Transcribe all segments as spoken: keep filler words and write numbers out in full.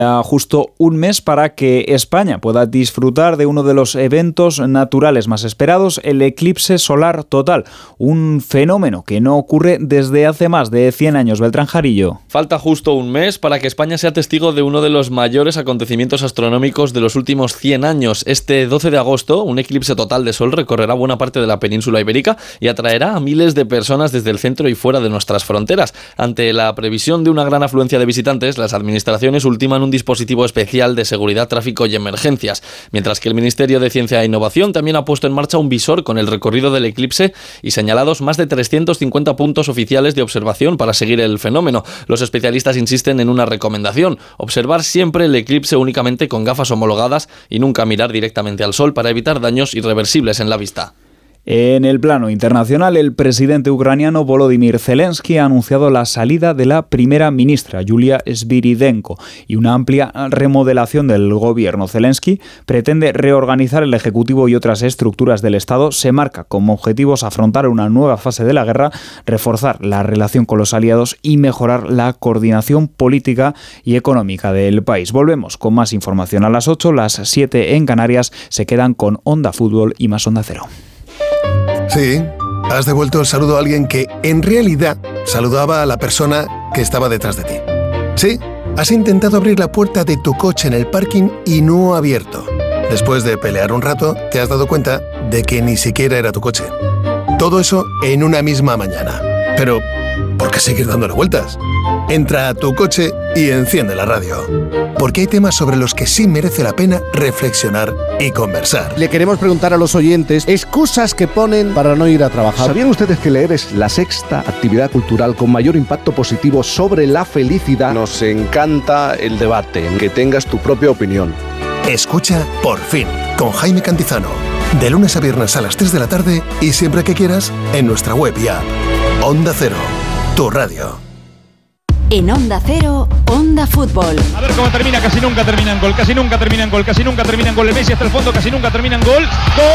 Justo un mes para que España pueda disfrutar de uno de los eventos naturales más esperados, el eclipse solar total, un fenómeno que no ocurre desde hace más de cien años. Beltrán Jarillo. Falta justo un mes para que España sea testigo de uno de los mayores acontecimientos astronómicos de los últimos cien años. Este doce de agosto, un eclipse total de sol recorrerá buena parte de la península ibérica y atraerá a miles de personas desde el centro y fuera de nuestras fronteras. Ante la previsión de una gran afluencia de visitantes, las administraciones ultiman un dispositivo especial de seguridad, tráfico y emergencias, mientras que el Ministerio de Ciencia e Innovación también ha puesto en marcha un visor con el recorrido del eclipse y señalados más de trescientos cincuenta puntos oficiales de observación para seguir el fenómeno. Los especialistas insisten en una recomendación: observar siempre el eclipse únicamente con gafas homologadas y nunca mirar directamente al sol para evitar daños irreversibles en la vista. En el plano internacional, el presidente ucraniano Volodymyr Zelensky ha anunciado la salida de la primera ministra, Yulia Sviridenko, y una amplia remodelación del gobierno. Zelensky pretende reorganizar el Ejecutivo y otras estructuras del Estado. Se marca como objetivos afrontar una nueva fase de la guerra, reforzar la relación con los aliados y mejorar la coordinación política y económica del país. Volvemos con más información a las ocho, las siete en Canarias. Se quedan con Onda Fútbol y más Onda Cero. Sí, has devuelto el saludo a alguien que, en realidad, saludaba a la persona que estaba detrás de ti. Sí, has intentado abrir la puerta de tu coche en el parking y no ha abierto. Después de pelear un rato, te has dado cuenta de que ni siquiera era tu coche. Todo eso en una misma mañana. Pero, ¿por qué seguir dándole vueltas? Entra a tu coche y enciende la radio. Porque hay temas sobre los que sí merece la pena reflexionar y conversar. Le queremos preguntar a los oyentes excusas que ponen para no ir a trabajar. ¿Sabían ustedes que leer es la sexta actividad cultural con mayor impacto positivo sobre la felicidad? Nos encanta el debate, que tengas tu propia opinión. Escucha Por Fin, con Jaime Cantizano. De lunes a viernes a las tres de la tarde y siempre que quieras en nuestra web y app. Onda Cero, tu radio. En Onda Cero, Onda Fútbol. A ver cómo termina, casi nunca termina en gol, casi nunca termina en gol, casi nunca termina en gol. El Messi hasta el fondo, casi nunca termina en gol. ¡Gol!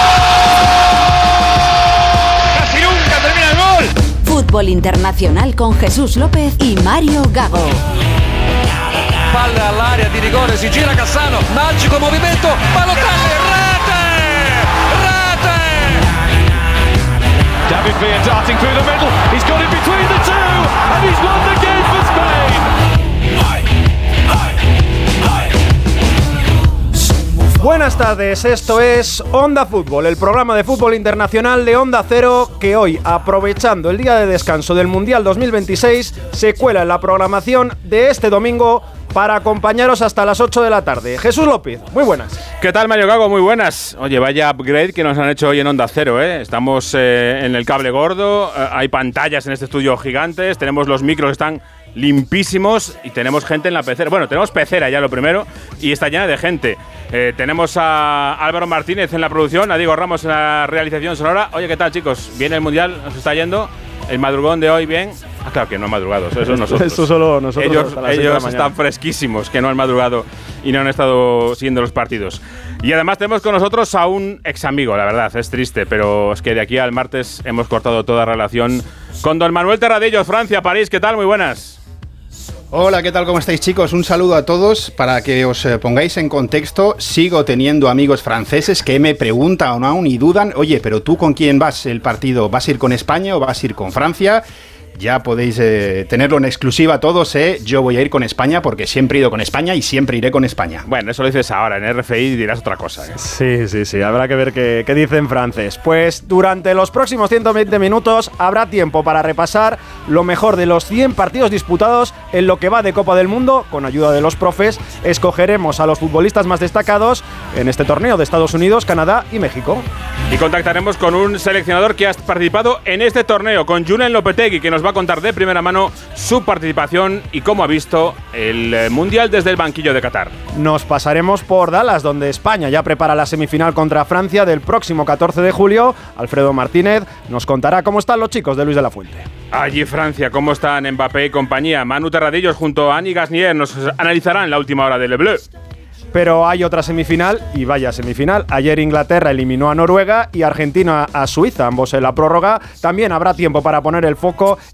¡Casi nunca termina el gol! Fútbol internacional con Jesús López y Mario Gago. Palla all'area di rigore, si gira Cassano, magico movimento, Balotelli, rete! Rete! David Villa darting through the middle, he's got it between the two, and he's won the game for Spain! Buenas tardes, esto es Onda Fútbol, el programa de fútbol internacional de Onda Cero, que hoy, aprovechando el día de descanso del Mundial dos mil veintiséis, se cuela en la programación de este domingo para acompañaros hasta las ocho de la tarde. Jesús López, muy buenas. ¿Qué tal, Mario Gago? Muy buenas. Oye, vaya upgrade que nos han hecho hoy en Onda Cero, ¿eh? Estamos eh, en el cable gordo, eh, hay pantallas en este estudio gigantes, tenemos los micros que están limpísimos y tenemos gente en la pecera. Bueno, tenemos pecera ya lo primero y está llena de gente. Eh, tenemos a Álvaro Martínez en la producción, a Diego Ramos en la realización sonora. Oye, ¿qué tal, chicos? Viene el Mundial, nos está yendo. El madrugón de hoy, bien. Ah, claro que no han madrugado, eso es nosotros. Eso solo nosotros. Ellos, ellos están fresquísimos, que no han madrugado y no han estado siguiendo los partidos. Y además tenemos con nosotros a un ex amigo, la verdad, es triste, pero es que de aquí al martes hemos cortado toda relación con don Manuel Terradillos, Francia, París. ¿Qué tal? Muy buenas. Hola, ¿qué tal? ¿Cómo estáis, chicos? Un saludo a todos. Para que os eh, pongáis en contexto, sigo teniendo amigos franceses que me preguntan aún y dudan: oye, pero ¿tú con quién vas el partido? ¿Vas a ir con España o vas a ir con Francia? Ya podéis eh, tenerlo en exclusiva todos, ¿eh? Yo voy a ir con España porque siempre he ido con España y siempre iré con España. Bueno, eso lo dices ahora, en R F I dirás otra cosa, ¿eh? Sí, sí, sí, habrá que ver qué, qué dice en francés. Pues durante los próximos ciento veinte minutos habrá tiempo para repasar lo mejor de los cien partidos disputados en lo que va de Copa del Mundo. Con ayuda de los profes, escogeremos a los futbolistas más destacados en este torneo de Estados Unidos, Canadá y México. Y contactaremos con un seleccionador que ha participado en este torneo, con Julen Lopetegui, que nos va a contar de primera mano su participación y cómo ha visto el Mundial desde el banquillo de Qatar. Nos pasaremos por Dallas, donde España ya prepara la semifinal contra Francia del próximo catorce de julio. Alfredo Martínez nos contará cómo están los chicos de Luis de la Fuente. Allí Francia, cómo están Mbappé y compañía. Manu Terradillos junto a Annie Gasnier nos analizarán la última hora de Le Bleu. Pero hay otra semifinal, y vaya semifinal. Ayer Inglaterra eliminó a Noruega y Argentina a Suiza, ambos en la prórroga. También habrá tiempo para poner el foco